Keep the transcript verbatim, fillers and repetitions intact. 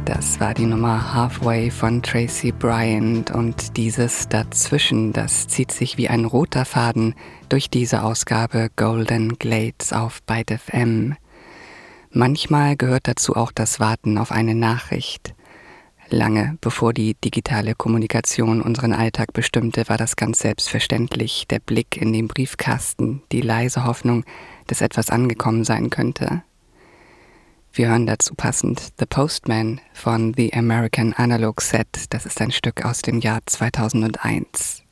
Das war die Nummer Halfway von Tracy Bryant und dieses Dazwischen, das zieht sich wie ein roter Faden durch diese Ausgabe Golden Glades auf Byte F M. Manchmal gehört dazu auch das Warten auf eine Nachricht. Lange bevor die digitale Kommunikation unseren Alltag bestimmte, war das ganz selbstverständlich. Der Blick in den Briefkasten, die leise Hoffnung, dass etwas angekommen sein könnte. Wir hören dazu passend The Postman von The American Analog Set. Das ist ein Stück aus dem Jahr zweitausendeins.